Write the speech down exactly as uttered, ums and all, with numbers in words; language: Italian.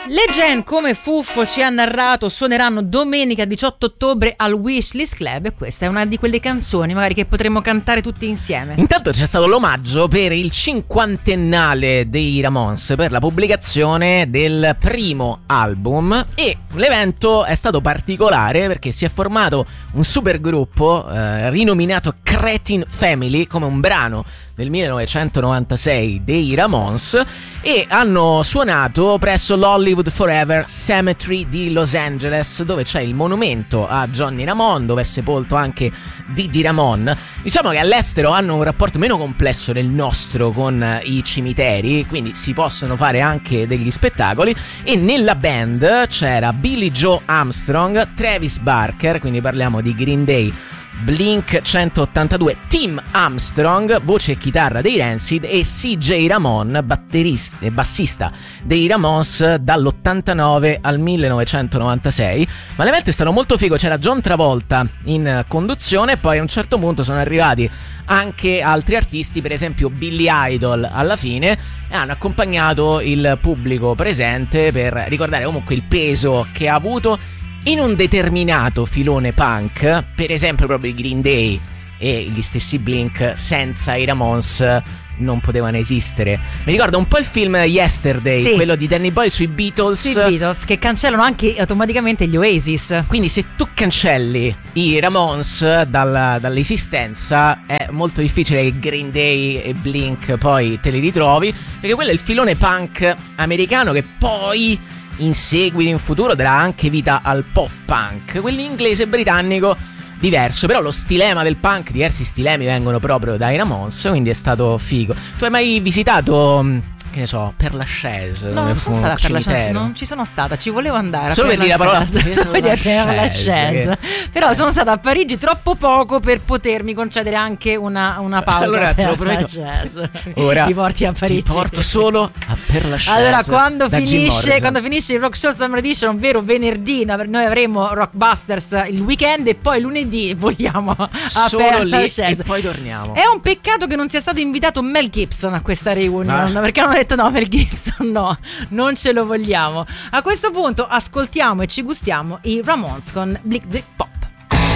Le Gen, come Fuffo ci ha narrato, suoneranno domenica diciotto ottobre al Wishlist Club e questa è una di quelle canzoni magari che potremmo cantare tutti insieme. Intanto c'è stato l'omaggio per il cinquantennale dei Ramones, per la pubblicazione del primo album, e l'evento è stato particolare perché si è formato un supergruppo eh, rinominato Cretin Family come un brano del millenovecentonovantasei dei Ramones, e hanno suonato presso l'Hollywood Forever Cemetery di Los Angeles, dove c'è il monumento a Johnny Ramone, dove è sepolto anche Didi Ramone. Diciamo che all'estero hanno un rapporto meno complesso del nostro con i cimiteri, quindi si possono fare anche degli spettacoli, e nella band c'era Billy Joe Armstrong, Travis Barker, quindi parliamo di Green Day, Blink centottantadue, Tim Armstrong, voce e chitarra dei Rancid, e C J Ramone, batterista e bassista dei Ramones dall'ottantanove al millenovecentonovantasei. Ma l'evento è stato molto figo, c'era John Travolta in conduzione e poi a un certo punto sono arrivati anche altri artisti, per esempio Billy Idol alla fine, e hanno accompagnato il pubblico presente per ricordare comunque il peso che ha avuto in un determinato filone punk, per esempio proprio i Green Day e gli stessi Blink senza i Ramones non potevano esistere. Mi ricorda un po' il film Yesterday, sì, quello di Danny Boyle sui Beatles. Sui Beatles, che cancellano anche automaticamente gli Oasis. Quindi se tu cancelli i Ramones dalla, dall'esistenza è molto difficile che Green Day e Blink poi te li ritrovi, perché quello è il filone punk americano che poi in seguito, in futuro, darà anche vita al pop punk, quello inglese e britannico diverso. Però lo stilema del punk, diversi stilemi vengono proprio dai Ramones, quindi è stato figo. Tu hai mai visitato, che ne so, Père Lachaise? No, non sono stata a Père Lachaise, non ci sono stata, ci volevo andare. Solo per dire la parola Père Lachaise. Però sono stata a Parigi troppo poco per potermi concedere anche una, una pausa. Allora te lo prometto, ora ti porti a Parigi, ti porto solo a Père Lachaise. Allora quando finisce, quando finisce il Rock Show Summer Edition, ovvero venerdì, noi avremo Rockbusters il weekend e poi lunedì vogliamo a solo Père lì Lachaise. E poi torniamo. È un peccato che non sia stato invitato Mel Gibson a questa reunion, ah. perché hanno detto no, Mel Gibson no, non ce lo vogliamo. A questo punto ascoltiamo e ci gustiamo i Ramones con Blick the Pop.